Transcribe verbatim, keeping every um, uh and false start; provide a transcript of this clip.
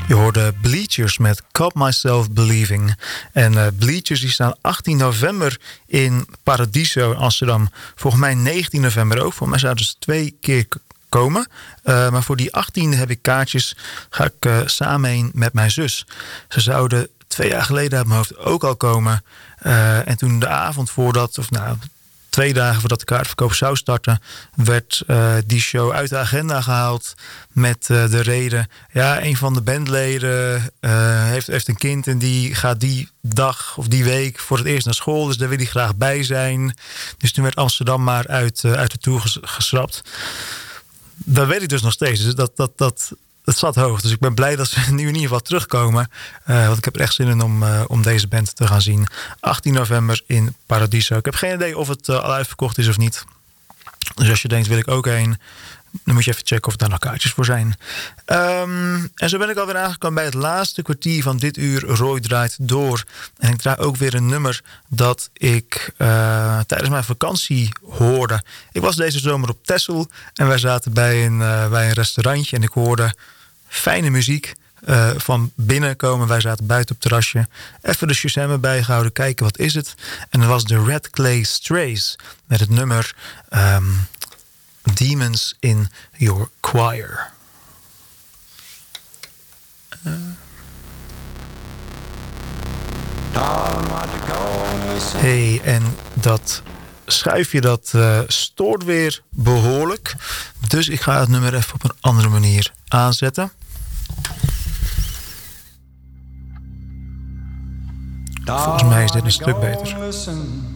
Je hoorde Bleachers met Caught Myself Believing. En uh, Bleachers die staan achttien november in Paradiso in Amsterdam. Volgens mij negentien november ook. Volgens mij zouden ze twee keer k- komen. Uh, maar voor die achttiende heb ik kaartjes. Ga ik uh, samen heen met mijn zus. Ze zouden twee jaar geleden uit mijn hoofd ook al komen. Uh, en toen de avond voordat, of nou... twee dagen voordat de kaartverkoop zou starten, werd uh, die show uit de agenda gehaald met uh, de reden. Ja, een van de bandleden uh, heeft, heeft een kind en die gaat die dag of die week voor het eerst naar school. Dus daar wil hij graag bij zijn. Dus toen werd Amsterdam maar uit, uh, uit de tour ges- geschrapt. Dat weet ik dus nog steeds. Dus dat, dat, dat, het zat hoog. Dus ik ben blij dat ze nu in ieder geval terugkomen. Uh, want ik heb er echt zin in om, uh, om deze band te gaan zien. achttien november in Paradiso. Ik heb geen idee of het uh, al uitverkocht is of niet. Dus als je denkt, wil ik ook heen, dan moet je even checken of daar nog kaartjes voor zijn. Um, en zo ben ik alweer aangekomen bij het laatste kwartier van dit uur Roy Draait Door. En ik draai ook weer een nummer dat ik uh, tijdens mijn vakantie hoorde. Ik was deze zomer op Texel en wij zaten bij een, uh, bij een restaurantje en ik hoorde fijne muziek uh, van binnen komen. Wij zaten buiten op het terrasje. Even de Shazam bijgehouden, kijken wat is het. En dat was de Red Clay Strays met het nummer Um, Demons in Your Choir. Uh. Hey, en dat schuifje dat uh, stoort weer behoorlijk. Dus ik ga het nummer even op een andere manier aanzetten. Volgens mij is dit een stuk beter.